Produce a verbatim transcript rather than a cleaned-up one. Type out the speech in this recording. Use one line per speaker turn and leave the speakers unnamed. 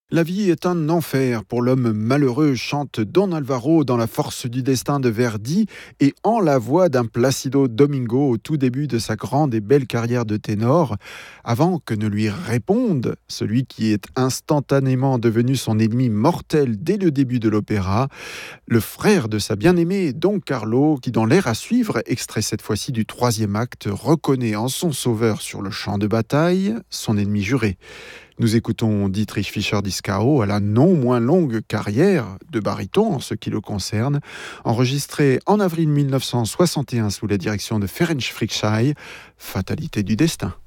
La vie est un enfer pour l'homme malheureux, chante Don Alvaro dans La force du destin de Verdi et en la voix d'un Placido Domingo au tout début de sa grande et belle carrière de ténor, avant que ne lui réponde celui qui est instantanément devenu son ennemi mortel dès le début de l'opéra, le frère de sa bien-aimée Don Carlo, qui dans l'air à suivre, extrait cette fois-ci du troisième acte, reconnaît en son sauveur sur le champ de bataille son ennemi juré. Nous écoutons Dietrich Fischer-Dieskau à la non moins longue carrière de baryton en ce qui le concerne, enregistrée en avril mille neuf cent soixante et un sous la direction de Ferenc Fricsay, Fatalité du destin.